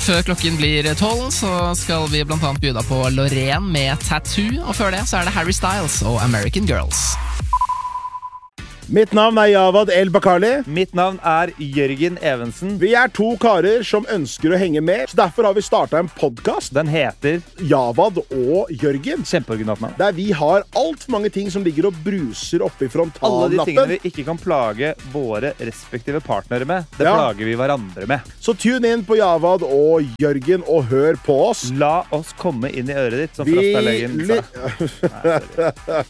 Før klokken blir 12 så skal vi blant annet bjuda på Loreen med Tattoo, og før det så det Harry Styles og American Girls. Mitt navn Javad El Bakkali. Mitt navn Jørgen Evensen. Vi 2 karer som ønsker å henge med, så derfor har vi startet en podcast. Den heter Javad og Jørgen. Kjempeoriginalt navn. Der vi har alt for mange ting som ligger og bruser oppe I frontallappen. Alle de tingene vi ikke kan plage våre respektive partnere med, det plager vi hverandre med. Så tune inn på Javad og Jørgen og hør på oss. La oss komme inn I øret ditt, som Frostalegen sa.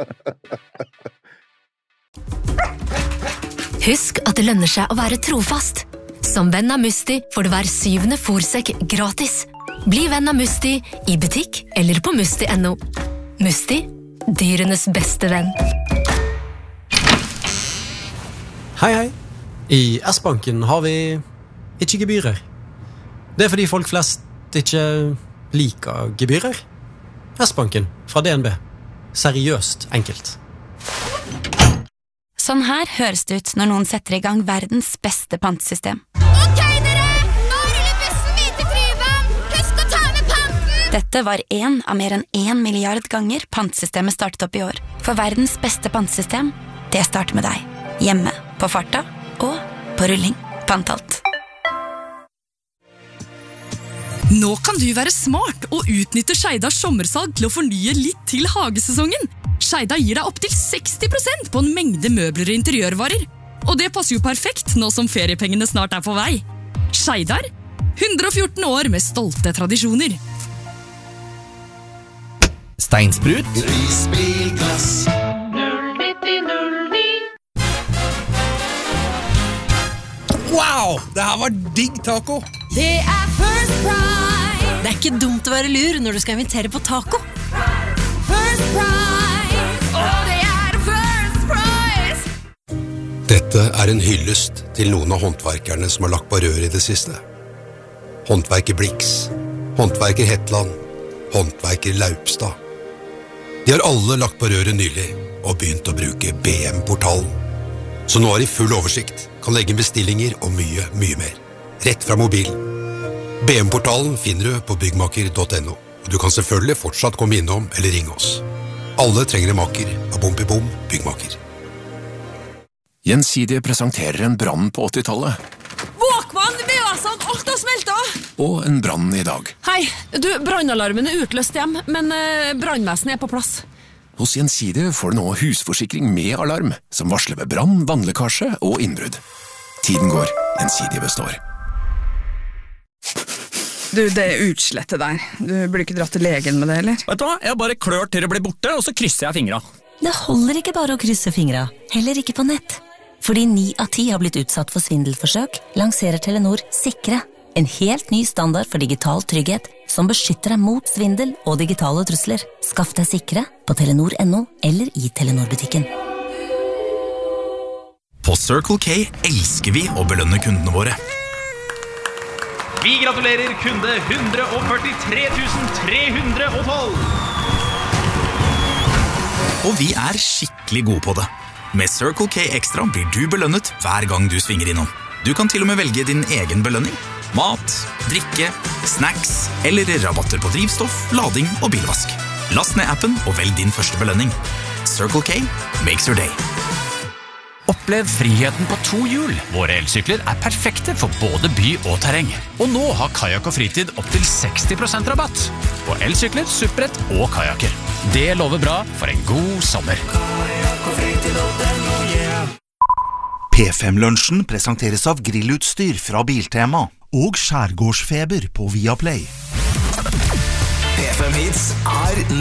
Husk at det lønner seg å være trofast. Som venn av Musti får du hver 7. fôrsekk gratis. Bli venn av Musti I butikk eller på musti.no. Musti, dyrenes beste venn. Hei, hei. I S-banken har vi ikke gebyrer. Det fordi folk flest ikke liker gebyrer. S-banken fra DNB. Seriøst enkelt. Sånn her høres det ut når noen setter I gang verdens beste pantesystem. Ok, dere! Nå ruller bussen videre til Tryvann! Husk å ta med panten! Dette var en av mer enn 1 milliard ganger pantesystemet startet opp I år. For verdens beste pantesystem, det starter med deg. Hjemme, på farta og på rulling. Pantalt. Nå kan du være smart og utnytte Skeidas sommersalg til å fornye litt til hagesesongen. Skeida gir deg opp til 60% på en mengde møbler og interiørvarer. Og det passer jo perfekt nå som feriepengene snart på vei. Skeidar, 114 år med stolte tradisjoner. Steinsprut. Prisbilglass. 09009. Wow, det her var digg taco. Det First Price. Det ikke dumt å være lur når du skal invitere på taco. First Price. Dette en hyllest til noen av håndverkerne som har lagt på rør I det siste. Håndverker Blix, håndverker Hetland, håndverker Laupstad. De har alle lagt på røret nylig og begynt å bruke BM-portalen. Så nå har de full oversikt, kan legge bestillinger og mye, mye mer. Rett fra mobilen. BM-portalen finner du på byggmaker.no, og du kan selvfølgelig fortsatt komme innom eller ringe oss. Alle trenger en maker av Bom Byggmaker. Gjensidige presenterer en brann på 80-tallet. Våkmann, det jo sånn, alt har smeltet! Og en brann I dag. Hei, du, brannalarmen utløst hjem, men brannvesenet på plass. Hos Gjensidige får du nå husforsikring med alarm, som varsler ved brann, vannlekkasje og innbrudd. Tiden går, Gjensidige består. Du, det utslettet der. Du burde ikke dratt til legen med det, eller? Vet du hva? Jeg bare klør til det blir borte, og så krysser jeg fingra. Det holder ikke bare å krysse fingra, heller ikke på nett. Fordi 9 av 10 har blitt utsatt for svindelforsøk, lanserer Telenor Sikre. En helt ny standard for digital trygghet, som beskytter deg mot svindel og digitale trusler. Skaff deg Sikre på Telenor.no eller I Telenor-butikken. På Circle K elsker vi å belønne kundene våre. Vi gratulerer kunde 143 312! Og vi skikkelig gode på det. Med Circle K Extra blir du belønnet hver gang du svinger innom. Du kan til og med velge din egen belønning. Mat, drikke, snacks eller rabatter på drivstoff, lading og bilvask. Last ned appen og velg din første belønning. Circle K makes your day. Opplev friheten på 2 hjul. Våre elsykler perfekte for både by og terreng. Og nå har Kajak og Fritid opp til 60% rabatt på elsykler, supprett og kajaker. Det lover bra for en god sommer. P5-lunsjen presenteres av grillutstyr fra Biltema og skjærgårdsfeber på Viaplay. P5 Hits